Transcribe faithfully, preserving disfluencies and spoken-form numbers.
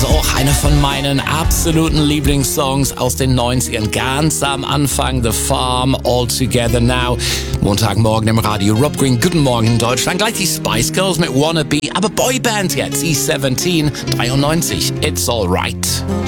Also auch einer von meinen absoluten Lieblingssongs aus den neunzigern, ganz am Anfang, The Farm, All Together Now. Montagmorgen im Radio. Rob Green, guten Morgen in Deutschland. Gleich die Spice Girls mit Wannabe, aber Boyband jetzt, E siebzehn, dreiundneunzig, It's Alright.